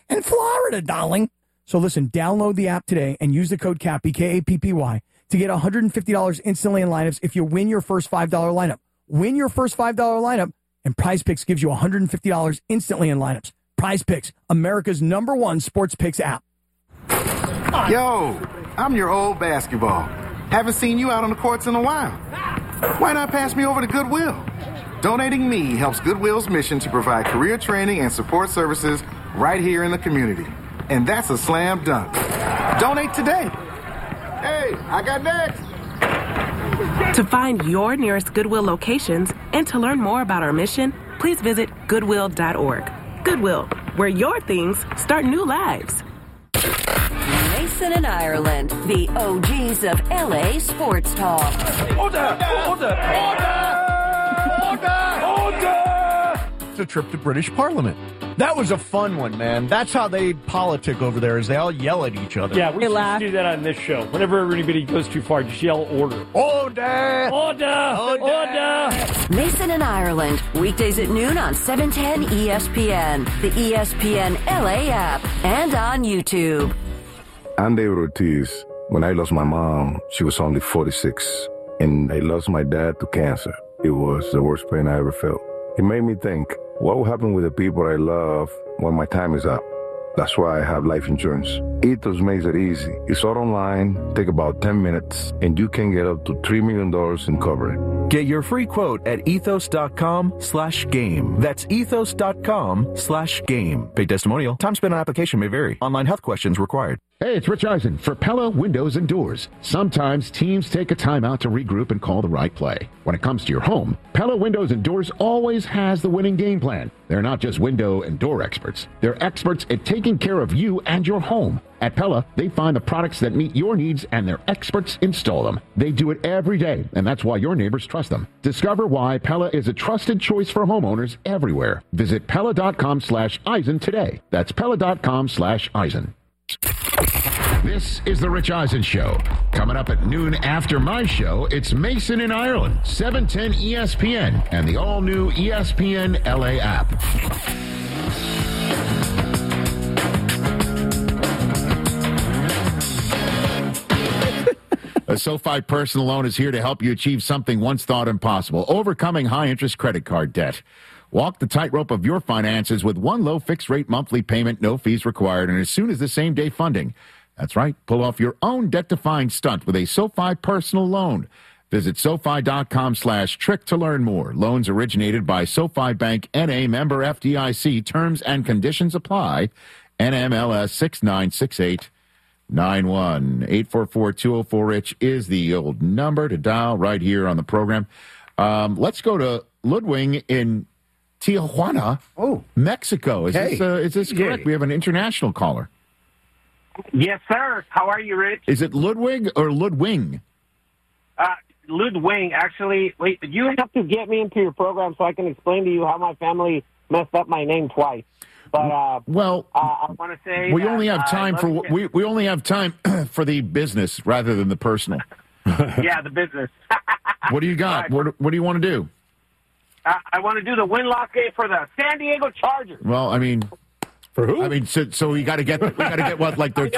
in Florida, darling. So listen, download the app today and use the code KAPPY, K-A-P-P-Y, to get $150 instantly in lineups if you win your first $5 lineup. Win your first $5 lineup, and Prize Picks gives you $150 instantly in lineups. Prize Picks, America's #1 sports picks app. Yo, I'm your old basketball. Haven't seen you out on the courts in a while. Why not pass me over to Goodwill? Donating me helps Goodwill's mission to provide career training and support services right here in the community. And that's a slam dunk. Donate today. Hey, I got next. To find your nearest Goodwill locations and to learn more about our mission, please visit Goodwill.org. Goodwill, where your things start new lives. Mason and Ireland, the OGs of LA sports talk. Order! It's a trip to British Parliament. That was a fun one, man. That's how they politic over there, is they all yell at each other. Yeah, we should do that on this show. Whenever anybody goes too far, just yell order. Order! Order! Order! Mason and Ireland, weekdays at noon on 710 ESPN, the ESPN LA app, and on YouTube. I'm David Ortiz. When I lost my mom, she was only 46, and I lost my dad to cancer. It was the worst pain I ever felt. It made me think, what will happen with the people I love when my time is up? That's why I have life insurance. Ethos makes it easy. It's all online, take about 10 minutes, and you can get up to $3 million in coverage. Get your free quote at ethos.com/game. That's ethos.com/game. Paid testimonial. Time spent on application may vary. Online health questions required. Hey, it's Rich Eisen for Pella Windows and Doors. Sometimes teams take a timeout to regroup and call the right play. When it comes to your home, Pella Windows and Doors always has the winning game plan. They're not just window and door experts. They're experts at taking care of you and your home. At Pella, they find the products that meet your needs and their experts install them. They do it every day, and that's why your neighbors trust them. Discover why Pella is a trusted choice for homeowners everywhere. Visit Pella.com/Eisen today. That's Pella.com/Eisen. This is the Rich Eisen Show. Coming up at noon after my show, it's Mason in Ireland, 710 ESPN, and the all-new ESPN LA app. A SoFi personal loan is here to help you achieve something once thought impossible, overcoming high-interest credit card debt. Walk the tightrope of your finances with one low fixed-rate monthly payment, no fees required, and as soon as the same-day funding. That's right. Pull off your own debt-defying stunt with a SoFi personal loan. Visit SoFi.com/trick to learn more. Loans originated by SoFi Bank N.A. member FDIC. Terms and conditions apply. NMLS 696891. 844-204-RICH is the old number to dial right here on the program. Let's go to Ludwig in Tijuana, Mexico. Is this correct? Yeah. We have an international caller. Yes, sir. How are you, Rich? Is it Ludwig or Ludwig? Ludwig, actually. Wait, you have to get me into your program so I can explain to you how my family messed up my name twice. But I want to say we only have time for we only have time for the business rather than the personal. Yeah, the business. What do you got? Right. What do you want to do? I want to do the win-loss game for the San Diego Chargers. Well, I mean, for who? I mean, so we got to get what, like their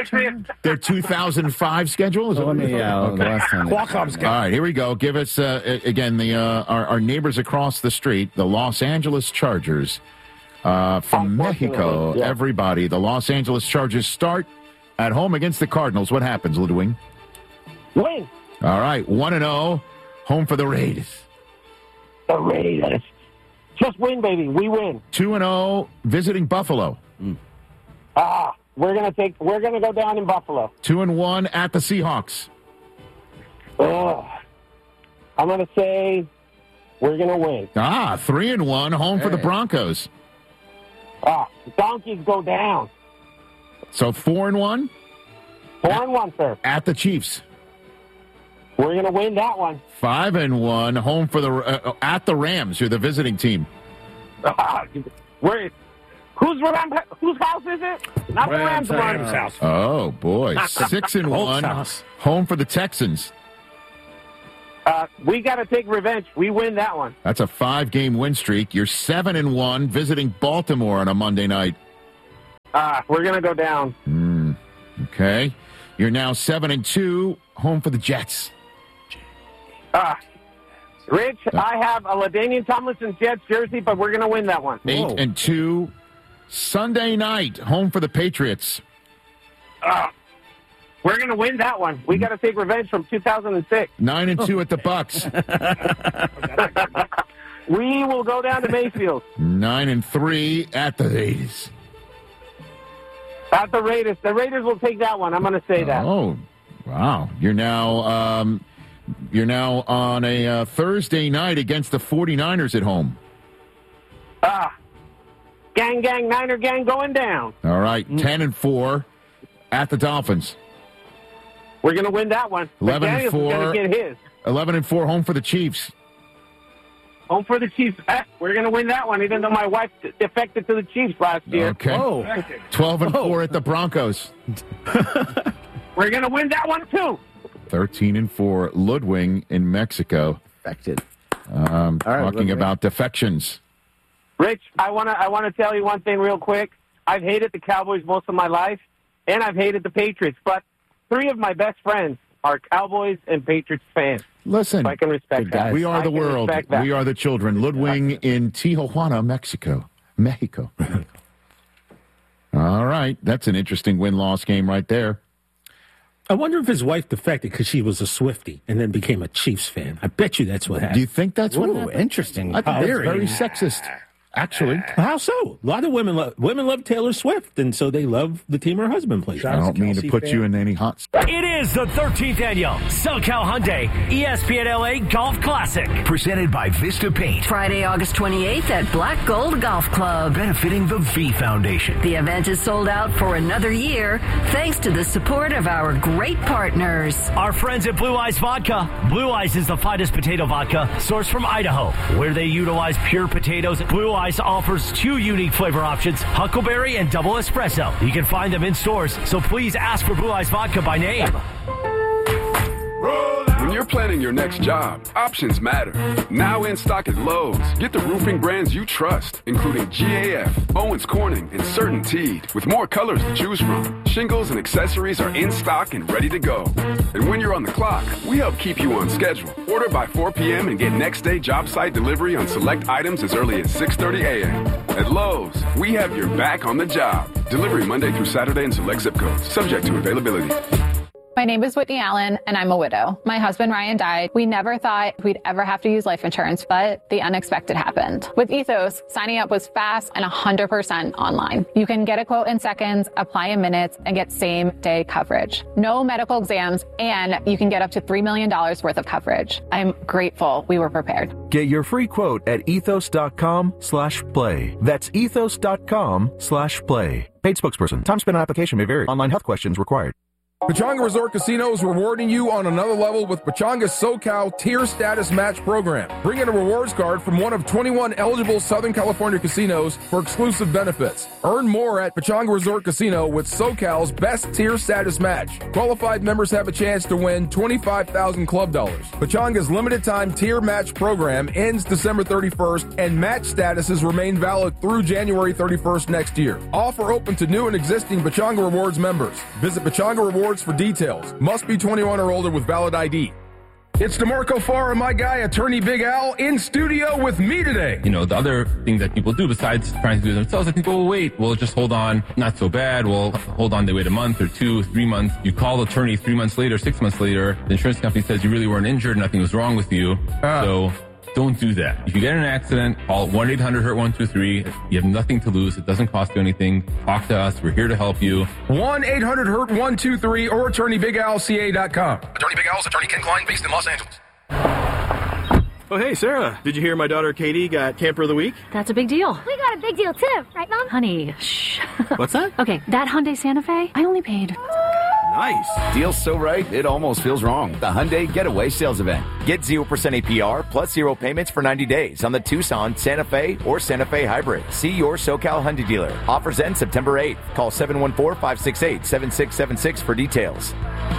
2005 schedule? Is Qualcomm's got. All right, here we go. Give us again our neighbors across the street, the Los Angeles Chargers from Mexico. Yeah. Everybody, the Los Angeles Chargers start at home against the Cardinals. What happens, Ludwig? Win. All right, 1-0, home for the Raiders. The Raiders. Just win, baby. We win. 2-0, visiting Buffalo. We're gonna go down in Buffalo. 2-1 at the Seahawks. I'm gonna say we're gonna win. 3-1, home for the Broncos. Donkeys go down. So 4-1. 4-1, sir. At the Chiefs. We're gonna win that one. 5-1, home for the at the Rams. You're the visiting team. Whose house is it? Not the Rams' house. Oh boy, 6-1, home for the Texans. We got to take revenge. We win that one. That's a 5-game win streak. You're 7-1, visiting Baltimore on a Monday night. We're going to go down. Okay. You're now 7-2, home for the Jets. Rich, I have a LaDainian Tomlinson Jets jersey, but we're going to win that one. 8-2, Sunday night, home for the Patriots. We're going to win that one. We got to take revenge from 2006. 9-2 at the Bucks. We will go down to Mayfield. 9-3 at the Raiders. At the Raiders. The Raiders will take that one. I'm going to say that. Oh, wow. You're now on a Thursday night against the 49ers at home. Gang, Niner gang going down. All right, 10-4 at the Dolphins. We're going to win that one. 11-4. Going to get his. 11-4 home for the Chiefs. Home for the Chiefs. We're going to win that one, even though my wife defected to the Chiefs last year. Okay. 12-4 at the Broncos. We're going to win that one, too. 13-4 Ludwig in Mexico. Defected. Talking about defections. Rich, I want to tell you one thing real quick. I've hated the Cowboys most of my life, and I've hated the Patriots, but 3 of my best friends are Cowboys and Patriots fans. Listen, so I can respect that. We are the world. We are the children. Ludwig in Tijuana, Mexico. All right. That's an interesting win-loss game right there. I wonder if his wife defected because she was a Swiftie and then became a Chiefs fan. I bet you that's what happened. Do you think that's what happened? Interesting. I think that's very sexist. Actually. How so? A lot of women love Taylor Swift, and so they love the team her husband plays. I don't mean to put you in any hot spot. It is the 13th annual SoCal Hyundai ESPN LA Golf Classic, presented by Vista Paint. Friday, August 28th at Black Gold Golf Club, benefiting the V Foundation. The event is sold out for another year, thanks to the support of our great partners. Our friends at Blue Eyes Vodka. Blue Eyes is the finest potato vodka sourced from Idaho, where they utilize pure potatoes. Blue Eyes offers 2 unique flavor options, Huckleberry and Double Espresso. You can find them in stores, so please ask for Blue Eyes Vodka by name. When you're planning your next job, options matter. Now in stock at Lowe's. Get the roofing brands you trust, including GAF, Owens Corning, and CertainTeed, with more colors to choose from. Shingles and accessories are in stock and ready to go. And when you're on the clock, we help keep you on schedule. Order by 4 p.m. and get next day job site delivery on select items as early as 6:30 a.m. At Lowe's, we have your back on the job. Delivery Monday through Saturday in select zip codes, subject to availability. My name is Whitney Allen, and I'm a widow. My husband, Ryan, died. We never thought we'd ever have to use life insurance, but the unexpected happened. With Ethos, signing up was fast and 100% online. You can get a quote in seconds, apply in minutes, and get same-day coverage. No medical exams, and you can get up to $3 million worth of coverage. I'm grateful we were prepared. Get your free quote at ethos.com/play. That's ethos.com/play. Paid spokesperson. Time spent on application may vary. Online health questions required. Pechanga Resort Casino is rewarding you on another level with Pechanga's SoCal Tier Status Match program. Bring in a rewards card from one of 21 eligible Southern California casinos for exclusive benefits. Earn more at Pechanga Resort Casino with SoCal's best Tier Status Match. Qualified members have a chance to win $25,000 club dollars. Pechanga's limited time tier match program ends December 31st and match statuses remain valid through January 31st next year. Offer open to new and existing Pechanga Rewards members. Visit Pechanga Rewards for details. Must be 21 or older with valid ID. It's DeMarco Farr and my guy, Attorney Big Al, in studio with me today. You know, the other thing that people do besides trying to do it themselves, I think, oh, wait, we'll just hold on. Not so bad. We'll hold on. They wait a month or 2, 3 months. You call the attorney 3 months later, 6 months later. The insurance company says you really weren't injured. Nothing was wrong with you. So don't do that. If you get in an accident, call 1-800-HURT-123. You have nothing to lose. It doesn't cost you anything. Talk to us. We're here to help you. 1-800-HURT-123 or AttorneyBigAlCA.com. Attorney Big Al is Attorney Ken Klein, based in Los Angeles. Oh, hey, Sarah. Did you hear my daughter Katie got Camper of the Week? That's a big deal. We got a big deal, too. Right, Mom? Honey, shh. What's that? Okay, that Hyundai Santa Fe, I only paid. Nice. Deal's so right, it almost feels wrong. The Hyundai Getaway Sales Event. Get 0% APR plus 0 payments for 90 days on the Tucson, Santa Fe, or Santa Fe Hybrid. See your SoCal Hyundai dealer. Offers end September 8th. Call 714-568-7676 for details.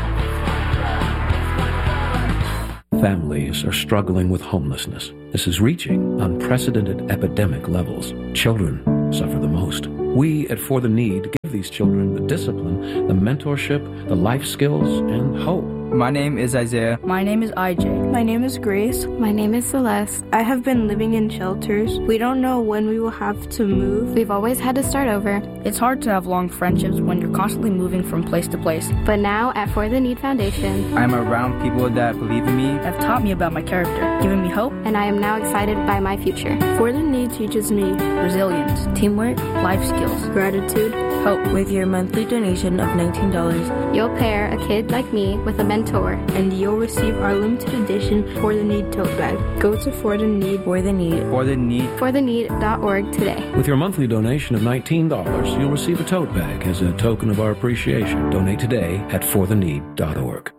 Families are struggling with homelessness. This is reaching unprecedented epidemic levels. Children suffer the most. We at For the Need give these children the discipline, the mentorship, the life skills, and hope. My name is Isaiah. My name is IJ. My name is Grace. My name is Celeste. I have been living in shelters. We don't know when we will have to move. We've always had to start over. It's hard to have long friendships when you're constantly moving from place to place. But now at For the Need Foundation, I'm around people that believe in me, have taught me about my character, given me hope, and I am now excited by my future. For the Need teaches me resilience, teamwork, life skills, gratitude, hope. With your monthly donation of $19, you'll pair a kid like me with a mentor, and you'll receive our limited edition For the Need tote bag. Go to For the Need. For the Need. For the Need. ForTheNeed.org today. With your monthly donation of $19, you'll receive a tote bag as a token of our appreciation. Donate today at ForTheNeed.org.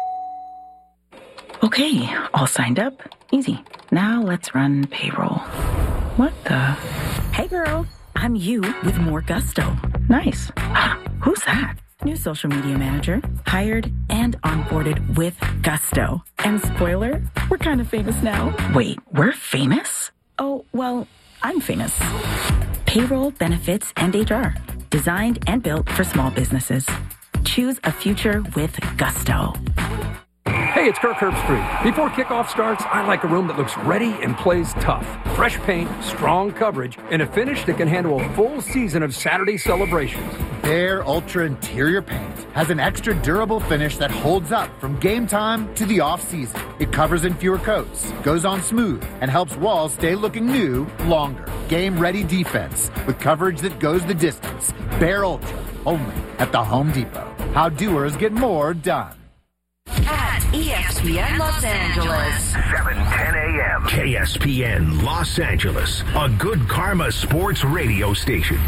Okay, all signed up. Easy. Now let's run payroll. What the? Hey girl, I'm you with more gusto. Nice. Who's that? New social media manager, hired and onboarded with gusto. And spoiler, we're kind of famous now. Wait, we're famous? Oh, well, I'm famous. Payroll, benefits, and HR. Designed and built for small businesses. Choose a future with gusto. Hey, it's Kirk Herbstreit. Before kickoff starts, I like a room that looks ready and plays tough. Fresh paint, strong coverage, and a finish that can handle a full season of Saturday celebrations. Behr Ultra Interior Paint has an extra durable finish that holds up from game time to the off-season. It covers in fewer coats, goes on smooth, and helps walls stay looking new longer. Game-ready defense with coverage that goes the distance. Behr Ultra, only at the Home Depot. How doers get more done. At ESPN Los Angeles. 7:10 a.m. KSPN Los Angeles, a Good Karma sports radio station.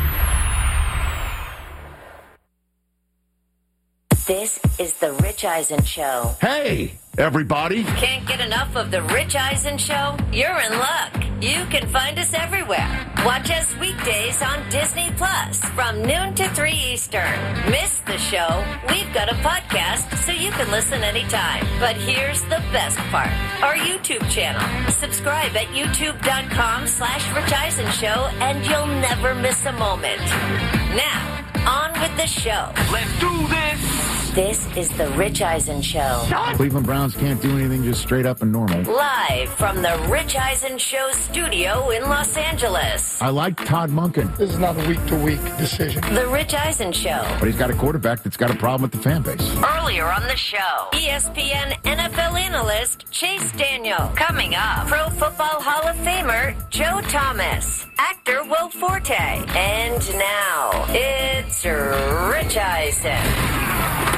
This is the Rich Eisen Show. Hey, everybody. Can't get enough of the Rich Eisen Show? You're in luck. You can find us everywhere. Watch us weekdays on Disney Plus from noon to 3 Eastern. Miss the show? We've got a podcast so you can listen anytime. But here's the best part. Our YouTube channel. Subscribe at youtube.com/Rich Eisen Show and you'll never miss a moment. Now, on with the show. Let's do this. This is the Rich Eisen Show. Cleveland Browns can't do anything just straight up and normal. Live from the Rich Eisen Show studio in Los Angeles. I like Todd Monken. This is not a week-to-week decision. The Rich Eisen Show. But he's got a quarterback that's got a problem with the fan base. Earlier on the show, ESPN NFL analyst Chase Daniel. Coming up, Pro Football Hall of Famer Joe Thomas. Actor Will Forte. And now, it's Rich Eisen.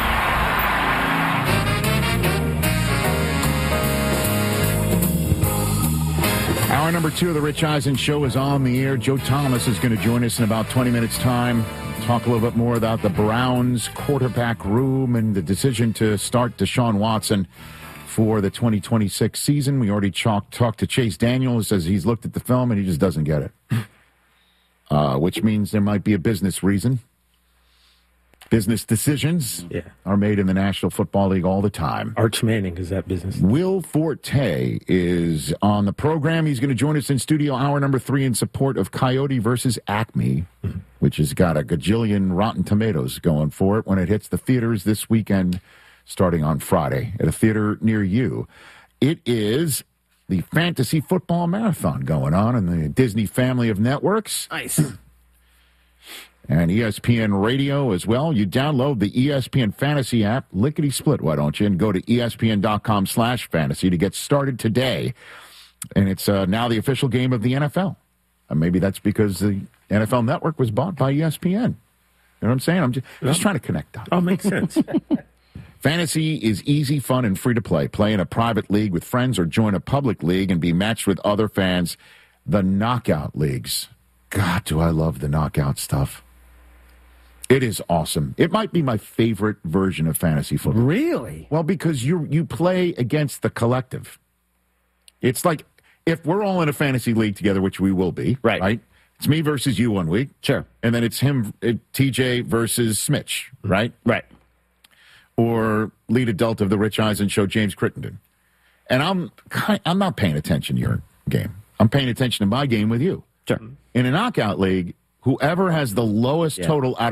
Hour number 2 of the Rich Eisen Show is on the air. Joe Thomas is going to join us in about 20 minutes' time. Talk a little bit more about the Browns quarterback room and the decision to start Deshaun Watson for the 2026 season. We already talked to Chase Daniels as he's looked at the film and he just doesn't get it, which means there might be a business reason. Business decisions are made in the National Football League all the time. Arch Manning is that business. Will Forte is on the program. He's going to join us in studio hour number 3 in support of Coyote versus Acme, which has got a gajillion Rotten Tomatoes going for it when it hits the theaters this weekend, starting on Friday at a theater near you. It is the Fantasy Football Marathon going on in the Disney family of networks. Nice. And ESPN Radio as well. You download the ESPN Fantasy app, lickety-split, why don't you, and go to ESPN.com/fantasy to get started today. And it's now the official game of the NFL. And maybe that's because the NFL Network was bought by ESPN. You know what I'm saying? I'm just trying to connect dots. Oh, makes sense. Fantasy is easy, fun, and free to play. Play in a private league with friends or join a public league and be matched with other fans. The knockout leagues. God, do I love the knockout stuff. It is awesome. It might be my favorite version of fantasy football. Really? Well, because you play against the collective. It's like if we're all in a fantasy league together, which we will be, right? It's me versus you one week. Sure. And then it's him, TJ versus Smitch, right? Right. Or lead adult of the Rich Eisen Show, James Crittenden. And I'm not paying attention to your game. I'm paying attention to my game with you. Sure. In a knockout league, Whoever has the lowest total out